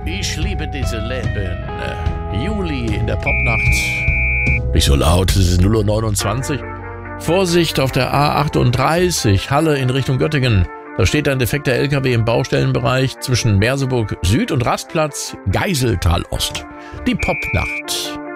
Ich liebe diese Leben. Juli in der Popnacht. Nicht so laut, es ist 0:29 Uhr. Vorsicht auf der A38, Halle in Richtung Göttingen. Da steht ein defekter LKW im Baustellenbereich zwischen Merseburg Süd und Rastplatz Geiseltal Ost. Die Popnacht.